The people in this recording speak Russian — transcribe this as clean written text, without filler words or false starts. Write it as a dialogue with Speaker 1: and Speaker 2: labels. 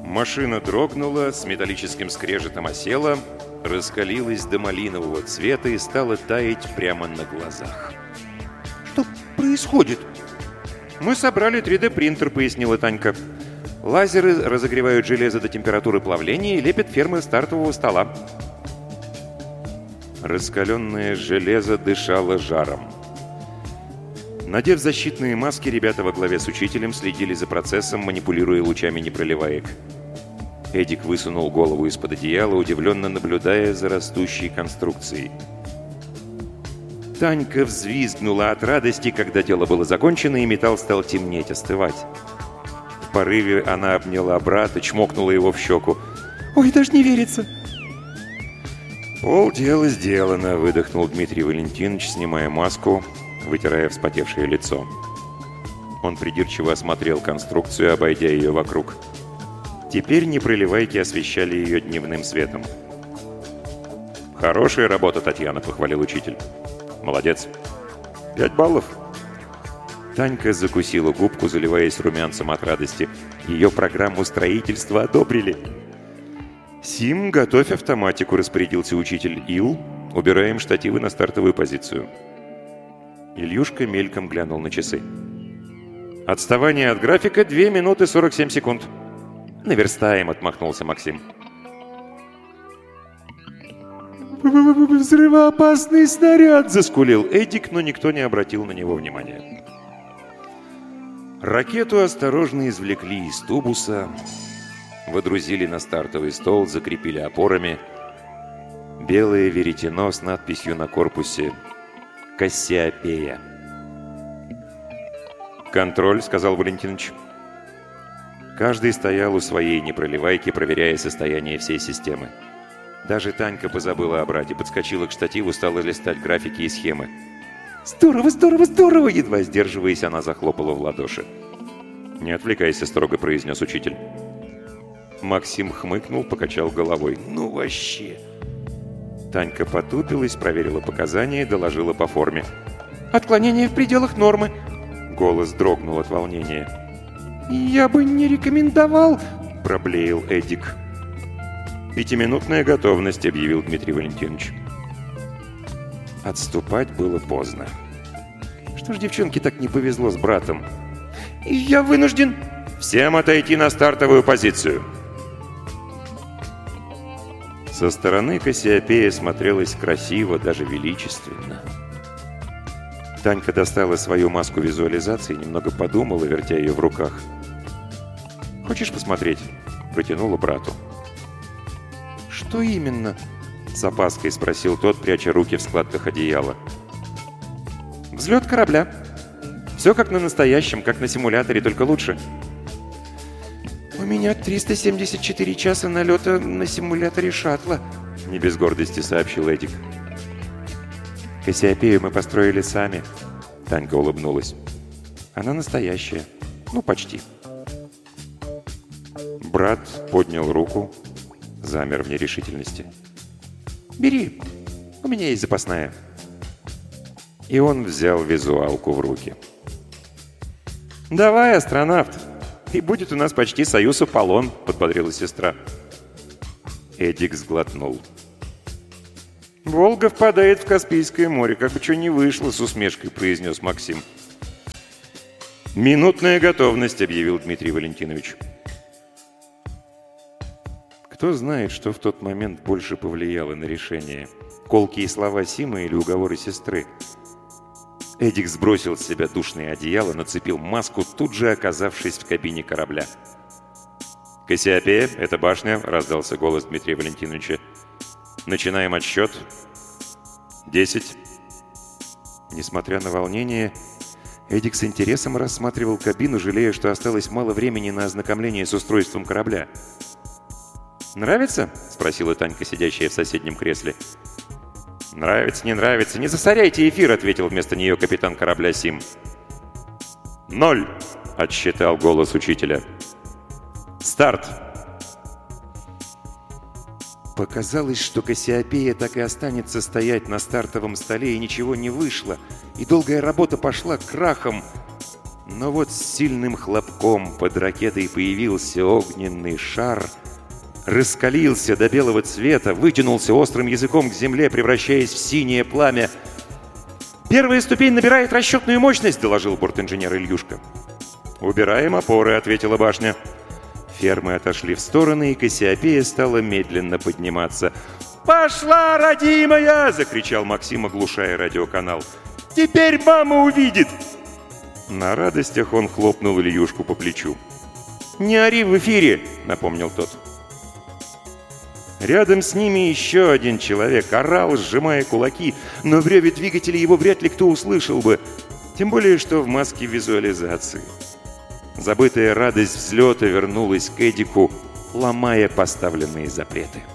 Speaker 1: Машина дрогнула, с металлическим скрежетом осела, раскалилась до малинового цвета и стала таять прямо на глазах. «Что происходит?» «Мы собрали 3D-принтер», — пояснила Танька. «Лазеры разогревают железо до температуры плавления и лепят фермы стартового стола». Раскаленное железо дышало жаром. Надев защитные маски, ребята во главе с учителем следили за процессом, манипулируя лучами непроливаек. Эдик высунул голову из-под одеяла, удивленно наблюдая за растущей конструкцией. Танька взвизгнула от радости, когда дело было закончено, и металл стал темнеть, остывать. В порыве она обняла брата, чмокнула его в щеку. «Ой, даже не верится!» «Полдела сделано», — выдохнул Дмитрий Валентинович, снимая маску, вытирая вспотевшее лицо. Он придирчиво осмотрел конструкцию, обойдя ее вокруг. Теперь непроливайки освещали ее дневным светом. «Хорошая работа, Татьяна», — похвалил учитель. «Молодец. 5 баллов». Танька закусила губку, заливаясь румянцем от радости. Ее программу строительства одобрили. «Сим, готовь автоматику», — распорядился учитель. «Ил, убираем штативы на стартовую позицию». Ильюшка мельком глянул на часы. «Отставание от графика 2 минуты 47 секунд». «Наверстаем», — отмахнулся Максим. «Взрывоопасный снаряд!» — заскулил Эдик, но никто не обратил на него внимания. Ракету осторожно извлекли из тубуса, водрузили на стартовый стол, закрепили опорами. Белое веретено с надписью на корпусе «Кассиопея». «Контроль», — сказал Валентинович. Каждый стоял у своей непроливайки, проверяя состояние всей системы. Даже Танька позабыла о брате, подскочила к штативу, стала листать графики и схемы. «Здорово, здорово, здорово!» Едва сдерживаясь, она захлопала в ладоши. «Не отвлекайся», — строго произнес учитель. Максим хмыкнул, покачал головой. «Ну вообще!» Танька потупилась, проверила показания и доложила по форме. «Отклонение в пределах нормы!» Голос дрогнул от волнения. «Я бы не рекомендовал!» — проблеял Эдик. «5-минутная готовность», — объявил Дмитрий Валентинович. Отступать было поздно. Что ж девчонке так не повезло с братом? «Я вынужден...» «Всем отойти на стартовую позицию!» Со стороны Кассиопея смотрелась красиво, даже величественно. Танька достала свою маску визуализации, немного подумала, вертя ее в руках. «Хочешь посмотреть?» — протянула брату. «Что именно?» — с опаской спросил тот, пряча руки в складках одеяла. «Взлет корабля. Все как на настоящем, как на симуляторе, только лучше». «У меня 374 часа налета на симуляторе шаттла», — не без гордости сообщил Эдик. «Кассиопею мы построили сами», — Танька улыбнулась. «Она настоящая. Ну, почти». Брат поднял руку, замер в нерешительности. «Бери, у меня есть запасная». И он взял визуалку в руки. «Давай, астронавт, и будет у нас почти союз Аполлон», — подбодрила сестра. Эдик сглотнул. «Волга впадает в Каспийское море, как бы что ни вышло», — с усмешкой произнес Максим. «Минутная готовность», — объявил Дмитрий Валентинович. Кто знает, что в тот момент больше повлияло на решение? Колкие слова Сима или уговоры сестры? Эдик сбросил с себя душное одеяло, нацепил маску, тут же оказавшись в кабине корабля. «Кассиопея, это башня», — раздался голос Дмитрия Валентиновича. «Начинаем отсчет. 10». Несмотря на волнение, Эдик с интересом рассматривал кабину, жалея, что осталось мало времени на ознакомление с устройством корабля. «Нравится?» — спросила Танька, сидящая в соседнем кресле. «Нравится, не нравится. Не засоряйте эфир», — ответил вместо нее капитан корабля Сим. 0, — отсчитал голос учителя. «Старт!» Показалось, что Кассиопея так и останется стоять на стартовом столе, и ничего не вышло, и долгая работа пошла крахом. Но вот с сильным хлопком под ракетой появился огненный шар, раскалился до белого цвета, вытянулся острым языком к земле, превращаясь в синее пламя. «Первая ступень набирает расчетную мощность», — доложил бортинженер Ильюшка. «Убираем опоры», — ответила башня. Фермы отошли в стороны, и Кассиопея стала медленно подниматься. «Пошла, родимая!» — закричал Максим, оглушая радиоканал. «Теперь мама увидит!» На радостях он хлопнул Ильюшку по плечу. «Не ори в эфире!» — напомнил тот. Рядом с ними еще один человек орал, сжимая кулаки, но в реве двигателя его вряд ли кто услышал бы, тем более что в маске визуализации. Забытая радость взлета вернулась к Эдику, ломая поставленные запреты.